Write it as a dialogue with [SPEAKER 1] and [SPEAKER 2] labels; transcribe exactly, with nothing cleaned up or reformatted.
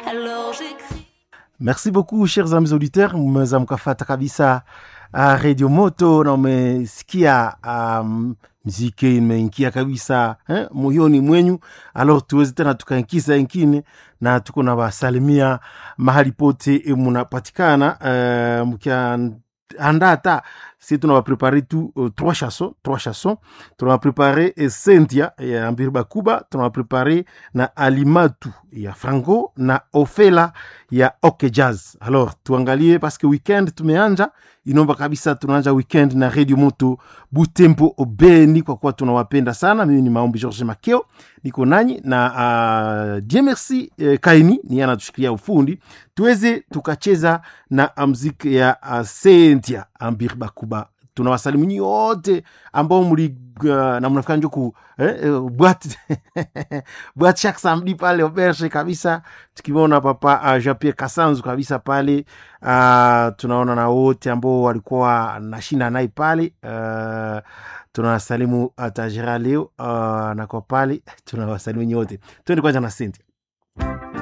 [SPEAKER 1] Alors j'écris.
[SPEAKER 2] Merci beaucoup chers amis auditeurs, mmeweza mkafata kabisa uh, Radio Moto na umesikia um, mziki imeingia kabisa eh, moyoni mwenyu. Alors tuweze tena tukaingiza ingine na tuko na wasalimia mahali pote munapatikana uh, mkia andata si tuna préparé tout uh, trois chansons trois chansons tuna préparé eh, Cynthia ya Ambirba Kuba, tuna préparé na Alimatu ya Franco na Ofela ya OK Jazz. Alors tuangalie parce que weekend tumeanja, inomba kabisa tunaanja weekend na Radio Moto Butembo Obeni, kwa kuwa tunawapenda sana. Mimi ni Maombi George Makeo, niko nanyi na uh, Dieu merci eh, Kaini ni anatushikia ufundi, tuweze tukacheza na muziki ya uh, Cynthia Ambirba Kuba. Tunawasalimu nyote ambao muli uh, na mnafika njoku eh, eh, boîte boîte chaque samedi pale Auberge kabisa, tukiona papa uh, Jean-Pierre Kasanzu kabisa pale. Uh, tunaona na wote ambao walikuwa nashinda naye pale. Uh, tunawasalimu atajira leo uh, na kwa pale tunawasalimu nyote. Twende kwanza na Cynthia.